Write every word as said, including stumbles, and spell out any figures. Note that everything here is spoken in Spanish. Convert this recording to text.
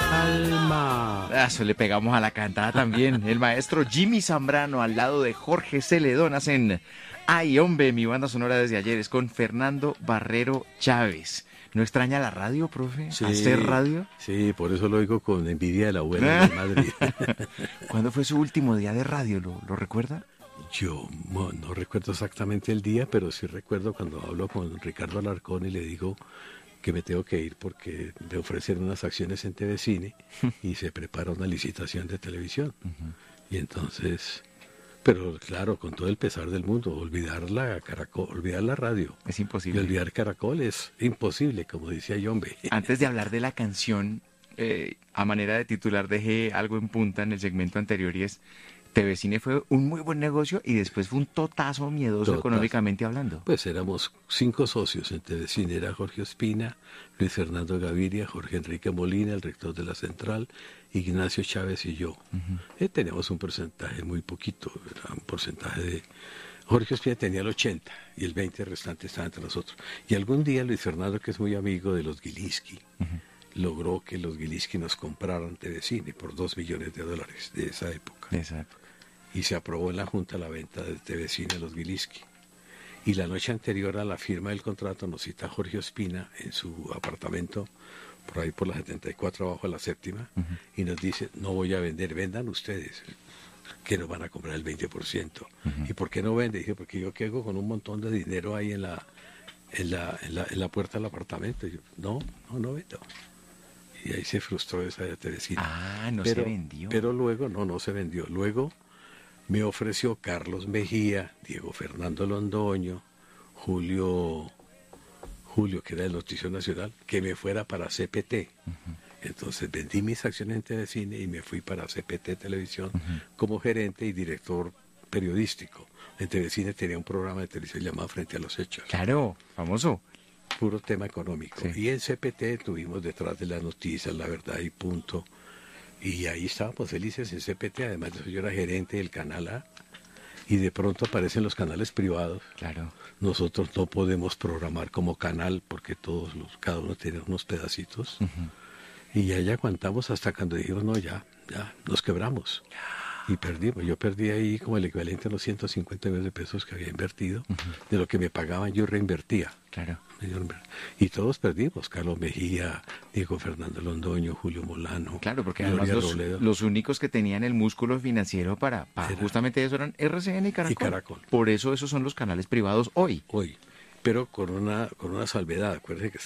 Alma. Ah, eso le pegamos a la cantada también. El maestro Jimmy Zambrano al lado de Jorge Celedón hacen Ay, hombre, mi banda sonora desde ayer es con Fernando Barrero Chávez. ¿No extraña la radio, profe? Sí, ¿Hacer radio? Sí, por eso lo digo con envidia de la abuela de Madrid. ¿Cuándo fue su último día de radio? ¿Lo, lo recuerda? Yo no, no recuerdo exactamente el día, pero sí recuerdo cuando hablo con Ricardo Alarcón y le digo que me tengo que ir porque me ofrecen unas acciones en T V Cine y se prepara una licitación de televisión. Uh-huh. Y entonces, pero claro, con todo el pesar del mundo, olvidar la Caracol, olvidar la radio. Es imposible. Y olvidar Caracol es imposible, como decía Yombe. Antes de hablar de la canción, eh, a manera de titular dejé algo en punta en el segmento anterior y es T V Cine fue un muy buen negocio y después fue un totazo miedoso Totas. económicamente hablando. Pues éramos cinco socios en T V Cine, era Jorge Ospina, Luis Fernando Gaviria, Jorge Enrique Molina, el rector de la Central, Ignacio Chávez y yo. Uh-huh. Eh, teníamos un porcentaje muy poquito, era un porcentaje de... Jorge Ospina tenía el ochenta y el veinte restante estaba entre nosotros. Y algún día Luis Fernando, que es muy amigo de los Gilinski, uh-huh. logró que los Gilinski nos compraran T V Cine por dos millones de dólares de esa época. De esa época. Y se aprobó en la Junta la venta de T V Cine a los Gilinski. Y la noche anterior a la firma del contrato nos cita Jorge Ospina en su apartamento, por ahí por la setenta y cuatro abajo de la séptima, uh-huh. y nos dice, no voy a vender, vendan ustedes, que nos van a comprar el veinte por ciento. Uh-huh. ¿Y por qué no vende? Dije, porque yo quedo con un montón de dinero ahí en la, en la, en la, en la puerta del apartamento. Y yo, no, no, no vendo. Y ahí se frustró esa de T V Cine. Ah, no pero, se vendió. Pero luego, no, no se vendió. Luego me ofreció Carlos Mejía, Diego Fernando Londoño, Julio, Julio, que era del Noticiero Nacional, que me fuera para C P T. Uh-huh. Entonces vendí mis acciones en T V Cine y me fui para C P T Televisión uh-huh. como gerente y director periodístico. En T V Cine tenía un programa de televisión llamado Frente a los Hechos. Claro, famoso. Puro tema económico. Sí. Y en C P T tuvimos Detrás de las Noticias, La Verdad y Punto. Y ahí estábamos felices en C P T, además de eso yo era gerente del canal A, y de pronto aparecen los canales privados. Claro. Nosotros no podemos programar como canal porque todos los, cada uno tiene unos pedacitos. Uh-huh. Y allá aguantamos hasta cuando dijeron, no, ya, ya, nos quebramos. Y perdimos. Yo perdí ahí como el equivalente a los ciento cincuenta millones de pesos que había invertido. Uh-huh. De lo que me pagaban yo reinvertía. Claro. Y todos perdimos, Carlos Mejía, Diego Fernando Londoño, Julio Molano. Claro, porque además los, los únicos que tenían el músculo financiero para, para Era, justamente eso eran R C N y Caracol. y Caracol. Por eso esos son los canales privados hoy. Hoy, pero con una, con una salvedad, acuérdense que